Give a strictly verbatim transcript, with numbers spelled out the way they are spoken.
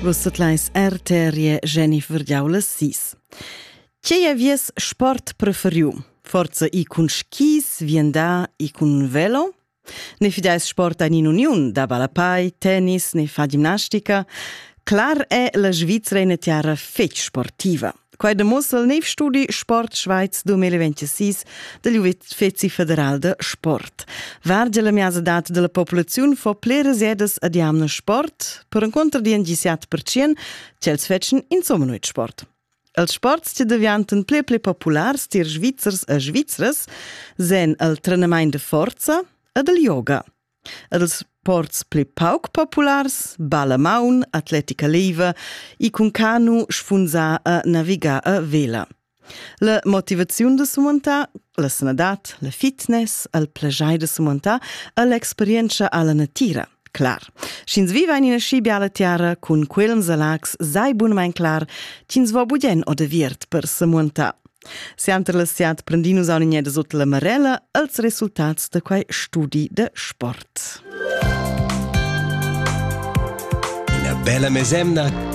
Vossetlais erterie Jennifer Giaulas sis. Che avies sport preferiu? Forza i cun skis, vienda i cun velo? Ne fidais sport in uniun, da balapai, tennis, ne fa ginnastica? Clar è la Svizzera in tiara fetg sportiva. Quai de Mussel nev studi Sport Schweiz duemilaventissis dell'Uffizi Federal de Sport. Varge la miasa dat della popolazione fo pleres edes adiamna sport, per un contra di engisciat per cien, cels fetchen insomma nuit sport. Els sports che devianten ple ple populars tir Svizzers e Svizzeras sen el trenamain de forza ed el yoga. Ed els sports ple pauc populars, balla maun, atletica leva, i cun canu sfunza a naviga a vela. La motivazione de sumontar, la sanadat, la fitness, el plajai de sumontar e l'experienza alla natira. Clar. Schins viva in una scibia alla tiara cun quelns alacs sai bunmain clar chins vo budien o de viert per sumontar. Siant relasiat prendinus a un'ineda sotto la marella als resultats de quai studi de sport. Ina bella mesemna